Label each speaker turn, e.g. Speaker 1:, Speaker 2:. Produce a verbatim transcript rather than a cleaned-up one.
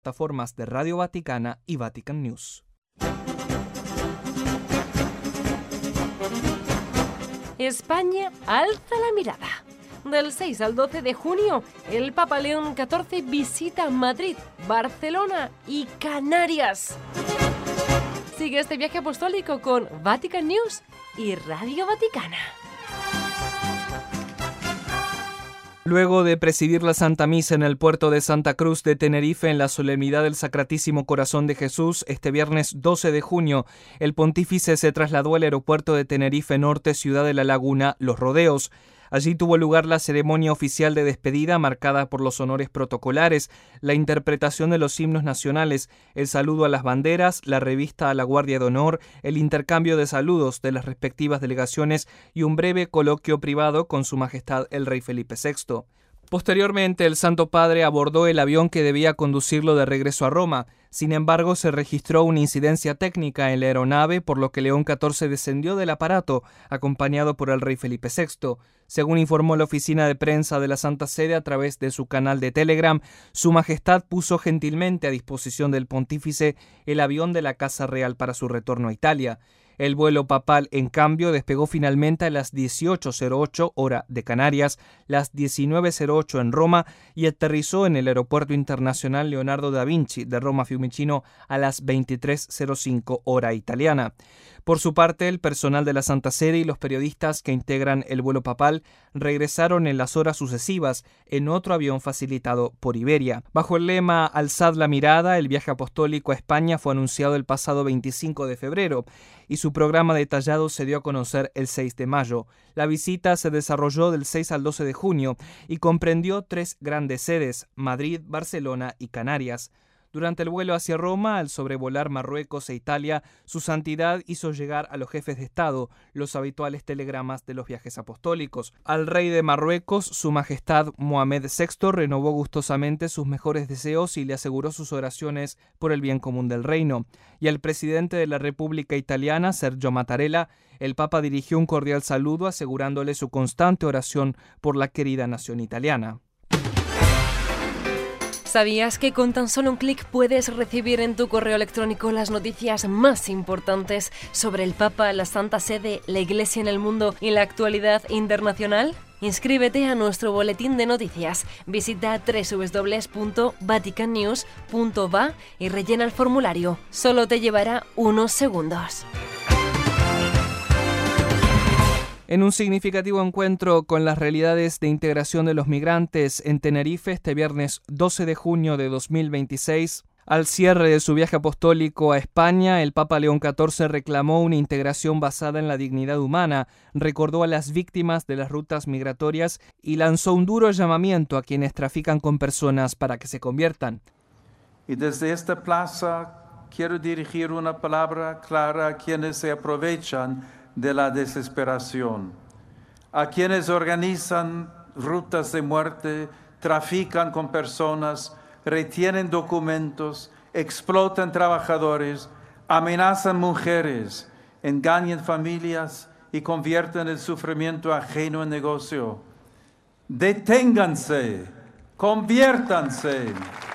Speaker 1: plataformas de Radio Vaticana y Vatican News.
Speaker 2: España alza la mirada. Del seis al doce de junio, el Papa León catorce visita Madrid, Barcelona y Canarias. Sigue este viaje apostólico con Vatican News y Radio Vaticana.
Speaker 1: Luego de presidir la Santa Misa en el puerto de Santa Cruz de Tenerife en la solemnidad del Sacratísimo Corazón de Jesús, este viernes doce de junio, el pontífice se trasladó al aeropuerto de Tenerife Norte, Ciudad de la Laguna, Los Rodeos. Allí tuvo lugar la ceremonia oficial de despedida marcada por los honores protocolares, la interpretación de los himnos nacionales, el saludo a las banderas, la revista a la Guardia de Honor, el intercambio de saludos de las respectivas delegaciones y un breve coloquio privado con Su Majestad el Rey Felipe sexto. Posteriormente, el Santo Padre abordó el avión que debía conducirlo de regreso a Roma. Sin embargo, se registró una incidencia técnica en la aeronave, por lo que León catorce descendió del aparato, acompañado por el Rey Felipe sexto. Según informó la oficina de prensa de la Santa Sede a través de su canal de Telegram, Su Majestad puso gentilmente a disposición del pontífice el avión de la Casa Real para su retorno a Italia. El vuelo papal, en cambio, despegó finalmente a las dieciocho cero ocho hora de Canarias, las diecinueve cero ocho en Roma y aterrizó en el Aeropuerto Internacional Leonardo da Vinci de Roma Fiumicino a las veintitrés cero cinco hora italiana. Por su parte, el personal de la Santa Sede y los periodistas que integran el vuelo papal regresaron en las horas sucesivas en otro avión facilitado por Iberia. Bajo el lema Alzad la mirada, el viaje apostólico a España fue anunciado el pasado veinticinco de febrero y su programa detallado se dio a conocer el seis de mayo. La visita se desarrolló del seis al doce de junio y comprendió tres grandes sedes: Madrid, Barcelona y Canarias. Durante el vuelo hacia Roma, al sobrevolar Marruecos e Italia, su santidad hizo llegar a los jefes de Estado los habituales telegramas de los viajes apostólicos. Al rey de Marruecos, Su Majestad Mohamed sexto, renovó gustosamente sus mejores deseos y le aseguró sus oraciones por el bien común del reino. Y al presidente de la República Italiana, Sergio Mattarella, el Papa dirigió un cordial saludo asegurándole su constante oración por la querida nación italiana.
Speaker 2: ¿Sabías que con tan solo un clic puedes recibir en tu correo electrónico las noticias más importantes sobre el Papa, la Santa Sede, la Iglesia en el mundo y la actualidad internacional? Inscríbete a nuestro boletín de noticias. Visita doble u doble u doble u punto vatican news punto va y rellena el formulario. Solo te llevará unos segundos.
Speaker 1: En un significativo encuentro con las realidades de integración de los migrantes en Tenerife este viernes doce de junio de dos mil veintiséis, al cierre de su viaje apostólico a España, el Papa León catorce reclamó una integración basada en la dignidad humana, recordó a las víctimas de las rutas migratorias y lanzó un duro llamamiento a quienes trafican con personas para que se conviertan.
Speaker 3: Y desde esta plaza quiero dirigir una palabra clara a quienes se aprovechan de la desesperación, a quienes organizan rutas de muerte, trafican con personas, retienen documentos, explotan trabajadores, amenazan mujeres, engañan familias y convierten el sufrimiento ajeno en negocio. Deténganse, conviértanse.